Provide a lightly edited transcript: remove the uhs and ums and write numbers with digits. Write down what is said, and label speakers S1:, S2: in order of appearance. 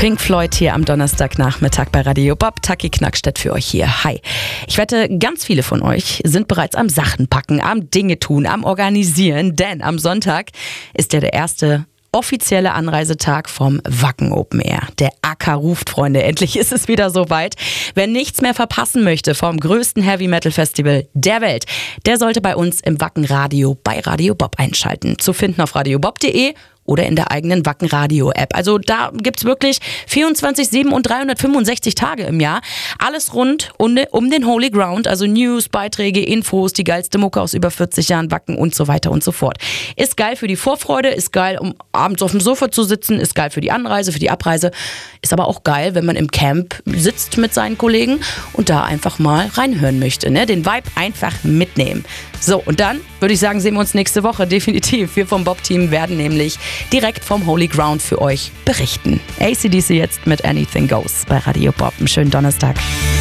S1: Pink Floyd hier am Donnerstagnachmittag bei Radio Bob. Taki Knackstedt für euch hier. Hi. Ich wette, ganz viele von euch sind bereits am Sachen packen, am Dinge tun, am Organisieren, denn am Sonntag ist ja der erste offizielle Anreisetag vom Wacken Open Air. Der Acker ruft, Freunde. Endlich ist es wieder soweit. Wer nichts mehr verpassen möchte vom größten Heavy Metal Festival der Welt, der sollte bei uns im Wacken Radio bei Radio Bob einschalten. Zu finden auf radiobob.de oder in der eigenen Wacken Radio App. Also da gibt's wirklich 24/7 und 365 Tage im Jahr. Alles rund um den Holy Ground, also News, Beiträge, Infos, die geilste Mucke aus über 40 Jahren Wacken und so weiter und so fort. Ist geil für die Vorfreude, ist geil, um abends auf dem Sofa zu sitzen, ist geil für die Anreise, für die Abreise. Ist aber auch geil, wenn man im Camp sitzt mit seinen Kollegen und da einfach mal reinhören möchte, ne? Den Vibe einfach mitnehmen. So, und dann würde ich sagen, sehen wir uns nächste Woche definitiv. Wir vom Bob-Team werden nämlich direkt vom Holy Ground für euch berichten. AC/DC jetzt mit Anything Goes bei Radio Bob. Einen schönen Donnerstag.